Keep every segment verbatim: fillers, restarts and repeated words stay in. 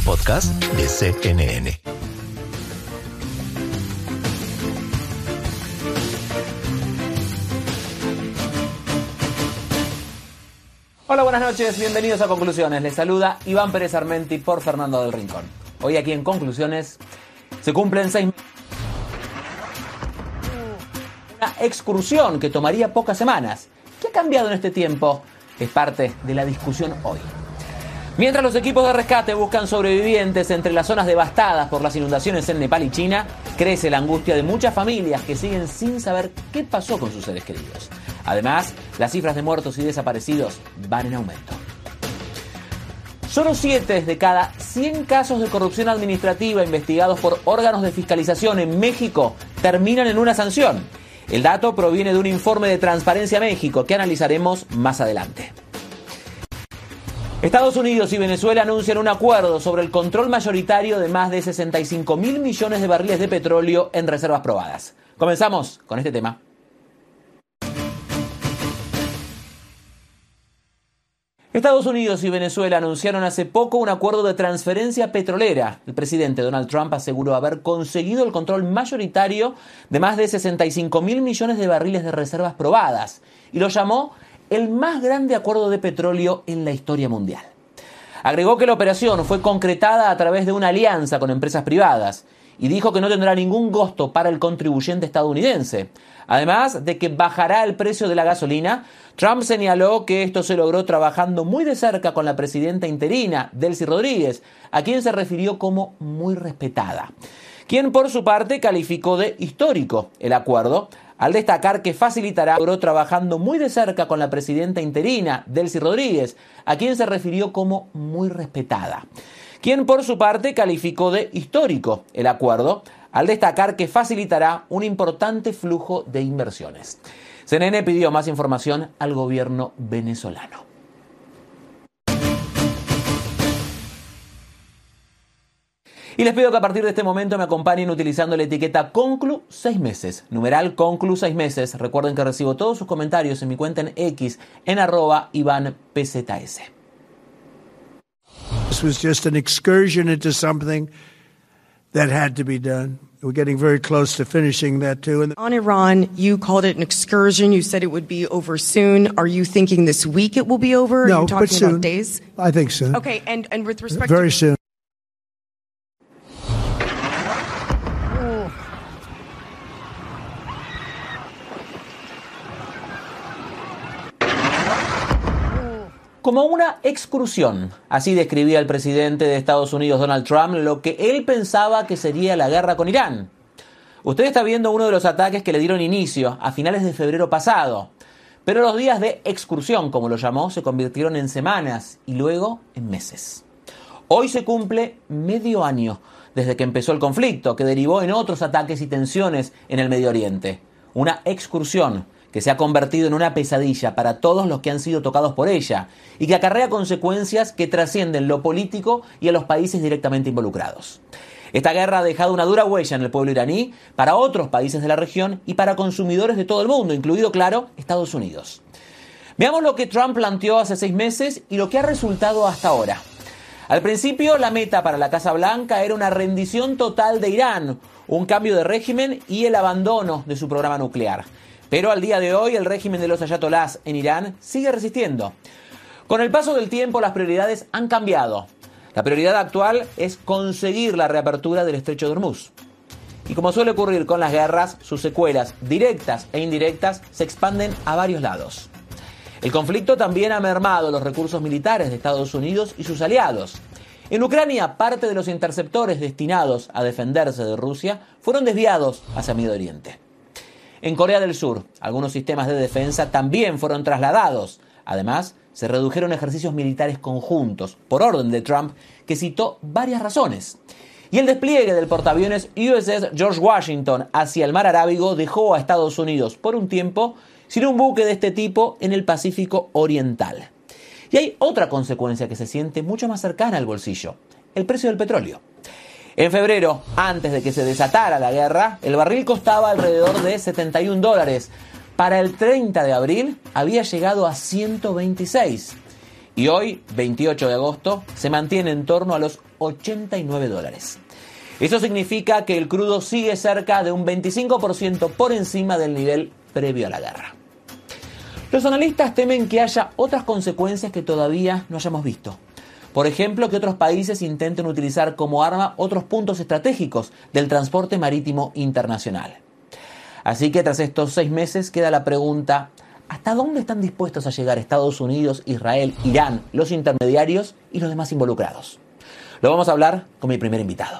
podcast de C N N. Hola, buenas noches, bienvenidos a Conclusiones. Les saluda Iván Pérez Armenti por Fernando del Rincón. Hoy aquí en Conclusiones se cumplen seis meses. Una excursión que tomaría pocas semanas. ¿Qué ha cambiado en este tiempo? Es parte de la discusión hoy. Mientras los equipos de rescate buscan sobrevivientes entre las zonas devastadas por las inundaciones en Nepal y China, crece la angustia de muchas familias que siguen sin saber qué pasó con sus seres queridos. Además, las cifras de muertos y desaparecidos van en aumento. Solo siete de cada cien casos de corrupción administrativa investigados por órganos de fiscalización en México terminan en una sanción. El dato proviene de un informe de Transparencia México que analizaremos más adelante. Estados Unidos y Venezuela anuncian un acuerdo sobre el control mayoritario de más de sesenta y cinco mil millones de barriles de petróleo en reservas probadas. Comenzamos con este tema. Estados Unidos y Venezuela anunciaron hace poco un acuerdo de transferencia petrolera. El presidente Donald Trump aseguró haber conseguido el control mayoritario de más de sesenta y cinco mil millones de barriles de reservas probadas y lo llamó el más grande acuerdo de petróleo en la historia mundial. Agregó que la operación fue concretada a través de una alianza con empresas privadas y dijo que no tendrá ningún costo para el contribuyente estadounidense. Además de que bajará el precio de la gasolina, Trump señaló que esto se logró trabajando muy de cerca con la presidenta interina, Delcy Rodríguez, a quien se refirió como muy respetada, quien por su parte calificó de histórico el acuerdo, al destacar que facilitará logró trabajando muy de cerca con la presidenta interina, Delcy Rodríguez, a quien se refirió como muy respetada, quien por su parte calificó de histórico el acuerdo, al destacar que facilitará un importante flujo de inversiones. C N N pidió más información al gobierno venezolano. Y les pido que a partir de este momento me acompañen utilizando la etiqueta Conclu seis meses, numeral Conclu seis meses. Recuerden que recibo todos sus comentarios en mi cuenta en X, en arroba Iván P Z S. This was just an excursion into something that had to be done. We're getting very close to finishing that too. And on Iran, you called it an excursion. You said it would be over soon. Are you thinking this week it will be over? No, Are you talking but soon. about days? I think soon. Okay, and, and with respect Very to... soon. Como una excursión, así describía el presidente de Estados Unidos, Donald Trump, lo que él pensaba que sería la guerra con Irán. Usted está viendo uno de los ataques que le dieron inicio a finales de febrero pasado, pero los días de excursión, como lo llamó, se convirtieron en semanas y luego en meses. Hoy se cumple medio año desde que empezó el conflicto, que derivó en otros ataques y tensiones en el Medio Oriente. Una excursión que se ha convertido en una pesadilla para todos los que han sido tocados por ella y que acarrea consecuencias que trascienden lo político y a los países directamente involucrados. Esta guerra ha dejado una dura huella en el pueblo iraní, para otros países de la región y para consumidores de todo el mundo, incluido, claro, Estados Unidos. Veamos lo que Trump planteó hace seis meses y lo que ha resultado hasta ahora. Al principio, la meta para la Casa Blanca era una rendición total de Irán, un cambio de régimen y el abandono de su programa nuclear. Pero al día de hoy el régimen de los ayatolás en Irán sigue resistiendo. Con el paso del tiempo las prioridades han cambiado. La prioridad actual es conseguir la reapertura del estrecho de Hormuz. Y como suele ocurrir con las guerras, sus secuelas directas e indirectas se expanden a varios lados. El conflicto también ha mermado los recursos militares de Estados Unidos y sus aliados. En Ucrania, parte de los interceptores destinados a defenderse de Rusia fueron desviados hacia Medio Oriente. En Corea del Sur, algunos sistemas de defensa también fueron trasladados. Además, se redujeron ejercicios militares conjuntos, por orden de Trump, que citó varias razones. Y el despliegue del portaaviones U S S George Washington hacia el Mar Arábigo dejó a Estados Unidos, por un tiempo, sin un buque de este tipo en el Pacífico Oriental. Y hay otra consecuencia que se siente mucho más cercana al bolsillo: el precio del petróleo. En febrero, antes de que se desatara la guerra, el barril costaba alrededor de setenta y un dólares. Para el treinta de abril había llegado a ciento veintiséis. y hoy, veintiocho de agosto, se mantiene en torno a los ochenta y nueve dólares. Eso significa que el crudo sigue cerca de un veinticinco por ciento por encima del nivel previo a la guerra. Los analistas temen que haya otras consecuencias que todavía no hayamos visto. Por ejemplo, que otros países intenten utilizar como arma otros puntos estratégicos del transporte marítimo internacional. Así que tras estos seis meses queda la pregunta: ¿hasta dónde están dispuestos a llegar Estados Unidos, Israel, Irán, los intermediarios y los demás involucrados? Lo vamos a hablar con mi primer invitado.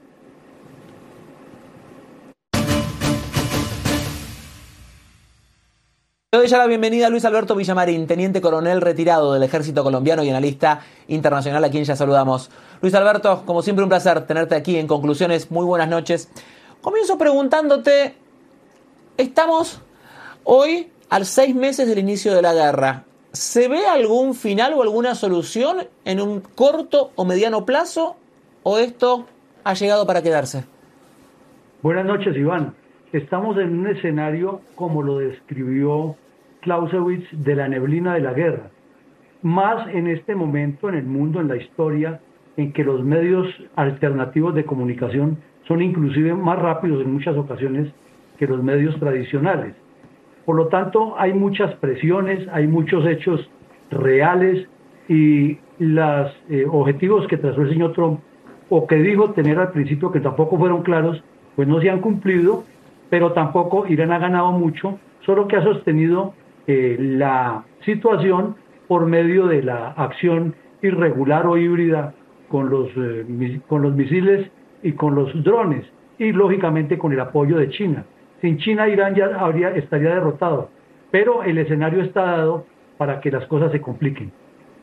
Le doy ya la bienvenida a Luis Alberto Villamarín, teniente coronel retirado del Ejército Colombiano y analista internacional, a quien ya saludamos. Luis Alberto, como siempre un placer tenerte aquí en Conclusiones. Muy buenas noches. Comienzo preguntándote, estamos hoy a seis meses del inicio de la guerra. ¿Se ve algún final o alguna solución en un corto o mediano plazo, o esto ha llegado para quedarse? Buenas noches, Iván. Estamos en un escenario como lo describió Clausewitz, de la neblina de la guerra. Más en este momento en el mundo, en la historia, en que los medios alternativos de comunicación son inclusive más rápidos en muchas ocasiones que los medios tradicionales. Por lo tanto, hay muchas presiones, hay muchos hechos reales y los eh, objetivos que trazó el señor Trump, o que dijo tener al principio, que tampoco fueron claros, pues no se han cumplido, pero tampoco Irán ha ganado mucho, solo que ha sostenido eh, la situación por medio de la acción irregular o híbrida con los, eh, mis, con los misiles y con los drones, y lógicamente con el apoyo de China. Sin China, Irán ya habría, estaría derrotado, pero el escenario está dado para que las cosas se compliquen.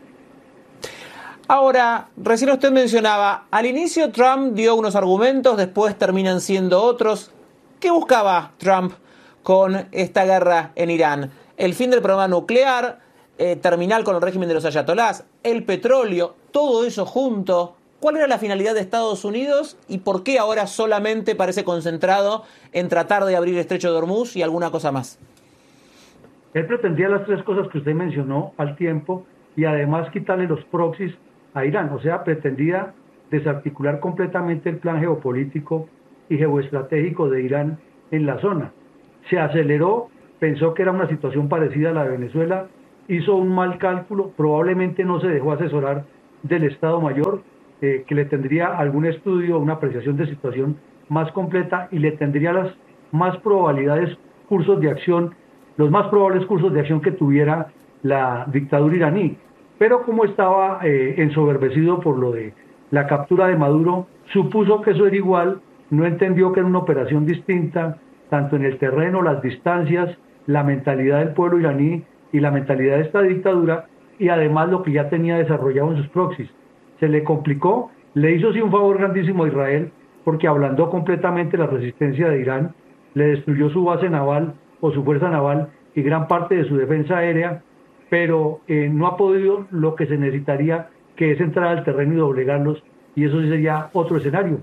Ahora, recién usted mencionaba, al inicio Trump dio unos argumentos, después terminan siendo otros. ¿Qué buscaba Trump con esta guerra en Irán? El fin del programa nuclear, eh, terminar con el régimen de los ayatolás, el petróleo, todo eso junto. ¿Cuál era la finalidad de Estados Unidos y por qué ahora solamente parece concentrado en tratar de abrir el estrecho de Hormuz y alguna cosa más? Él pretendía las tres cosas que usted mencionó al tiempo y además quitarle los proxies a Irán. O sea, pretendía desarticular completamente el plan geopolítico y geoestratégico de Irán en la zona. Se aceleró, pensó que era una situación parecida a la de Venezuela, hizo un mal cálculo, probablemente no se dejó asesorar del Estado Mayor, eh, que le tendría algún estudio, una apreciación de situación más completa y le tendría las más probabilidades, cursos de acción, los más probables cursos de acción que tuviera la dictadura iraní. Pero como estaba eh, ensoberbecido por lo de la captura de Maduro, supuso que eso era igual, no entendió que era una operación distinta, tanto en el terreno, las distancias, la mentalidad del pueblo iraní y la mentalidad de esta dictadura, y además lo que ya tenía desarrollado en sus proxies. Se le complicó, le hizo sí un favor grandísimo a Israel, porque ablandó completamente la resistencia de Irán, le destruyó su base naval o su fuerza naval y gran parte de su defensa aérea, pero eh, no ha podido lo que se necesitaría, que es entrar al terreno y doblegarlos, y eso sí sería otro escenario.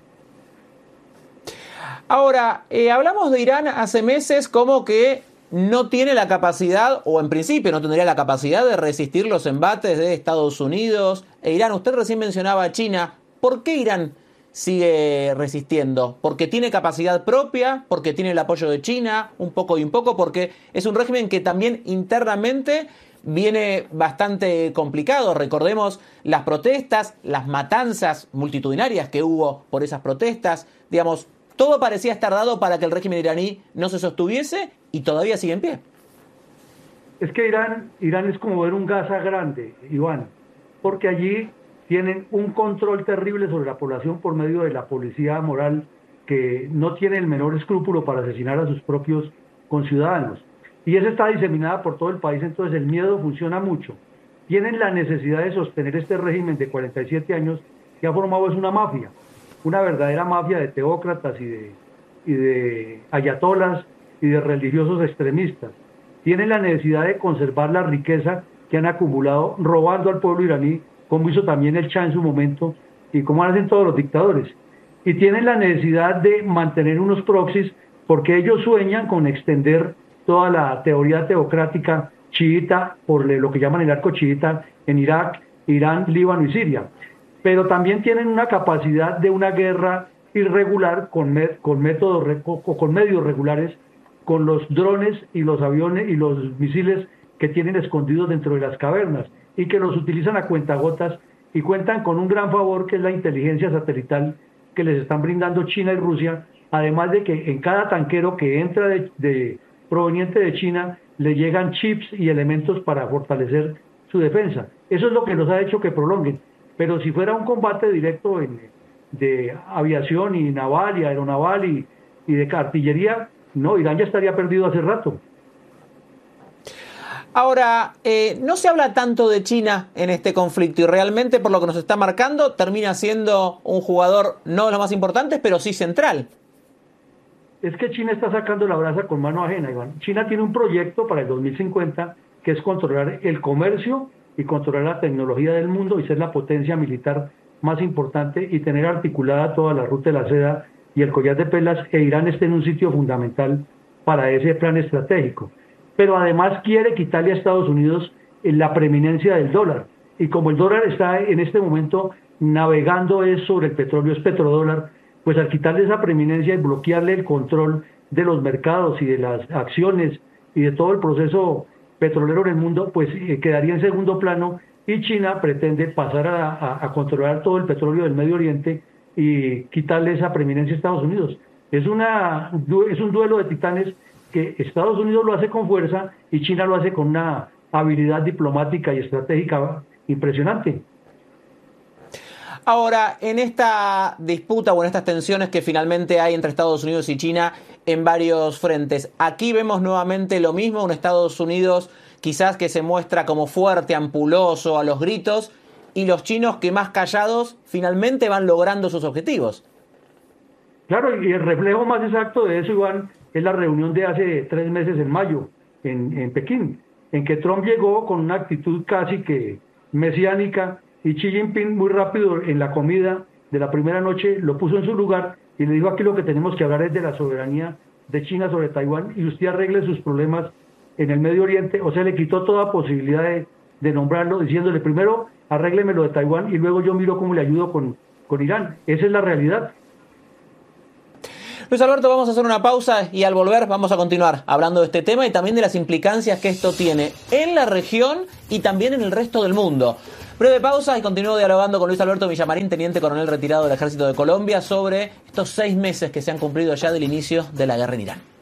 Ahora, eh, hablamos de Irán hace meses como que no tiene la capacidad, o en principio no tendría la capacidad de resistir los embates de Estados Unidos e Irán. Usted recién mencionaba a China. ¿Por qué Irán sigue resistiendo? ¿Porque tiene capacidad propia? ¿Porque tiene el apoyo de China? Un poco y un poco, porque es un régimen que también internamente viene bastante complicado. Recordemos las protestas, las matanzas multitudinarias que hubo por esas protestas. Digamos, todo parecía estar dado para que el régimen iraní no se sostuviese y todavía sigue en pie. Es que Irán, Irán es como ver un Gaza grande, Iván, porque allí tienen un control terrible sobre la población por medio de la policía moral, que no tiene el menor escrúpulo para asesinar a sus propios conciudadanos. Y esa está diseminada por todo el país, entonces el miedo funciona mucho. Tienen la necesidad de sostener este régimen de cuarenta y siete años que ha formado es una mafia, una verdadera mafia de teócratas y de, y de ayatolas y de religiosos extremistas. Tienen la necesidad de conservar la riqueza que han acumulado robando al pueblo iraní, como hizo también el Shah en su momento y como hacen todos los dictadores. Y tienen la necesidad de mantener unos proxies porque ellos sueñan con extender toda la teoría teocrática chiita, por lo que llaman el arco chiita, en Irak, Irán, Líbano y Siria. Pero también tienen una capacidad de una guerra irregular con, me, con métodos con medios regulares, con los drones y los aviones y los misiles que tienen escondidos dentro de las cavernas y que los utilizan a cuentagotas y cuentan con un gran favor que es la inteligencia satelital que les están brindando China y Rusia, además de que en cada tanquero que entra de, de proveniente de China le llegan chips y elementos para fortalecer su defensa. Eso es lo que nos ha hecho que prolonguen. Pero si fuera un combate directo en, de aviación y naval y aeronaval y, y de artillería, no, Irán ya estaría perdido hace rato. Ahora, eh, no se habla tanto de China en este conflicto y realmente, por lo que nos está marcando, termina siendo un jugador no de los más importantes, pero sí central. Es que China está sacando la brasa con mano ajena, Iván. China tiene un proyecto para el dos mil cincuenta que es controlar el comercio y controlar la tecnología del mundo y ser la potencia militar más importante y tener articulada toda la ruta de la seda y el collar de perlas, e Irán esté en un sitio fundamental para ese plan estratégico. Pero además quiere quitarle a Estados Unidos la preeminencia del dólar. Y como el dólar está en este momento navegando es sobre el petróleo, es petrodólar, pues al quitarle esa preeminencia y bloquearle el control de los mercados y de las acciones y de todo el proceso petrolero en el mundo, pues eh, quedaría en segundo plano, y China pretende pasar a, a, a controlar todo el petróleo del Medio Oriente y quitarle esa preeminencia a Estados Unidos. Es, una, es un duelo de titanes que Estados Unidos lo hace con fuerza y China lo hace con una habilidad diplomática y estratégica impresionante. Ahora, en esta disputa o en estas tensiones que finalmente hay entre Estados Unidos y China en varios frentes, aquí vemos nuevamente lo mismo, un Estados Unidos quizás que se muestra como fuerte, ampuloso, a los gritos, y los chinos que más callados finalmente van logrando sus objetivos. Claro, y el reflejo más exacto de eso, Iván, es la reunión de hace tres meses en mayo en, en Pekín, en que Trump llegó con una actitud casi que mesiánica y Xi Jinping muy rápido en la comida de la primera noche lo puso en su lugar y le dijo: aquí lo que tenemos que hablar es de la soberanía de China sobre Taiwán y usted arregle sus problemas en el Medio Oriente. O sea, le quitó toda posibilidad de, de nombrarlo, diciéndole: primero arrégleme lo de Taiwán y luego yo miro cómo le ayudo con, con Irán. Esa es la realidad. Luis Alberto, vamos a hacer una pausa y al volver vamos a continuar hablando de este tema y también de las implicancias que esto tiene en la región y también en el resto del mundo. Breve pausa y continúo dialogando con Luis Alberto Villamarín, teniente coronel retirado del Ejército de Colombia, sobre estos seis meses que se han cumplido ya del inicio de la guerra en Irán.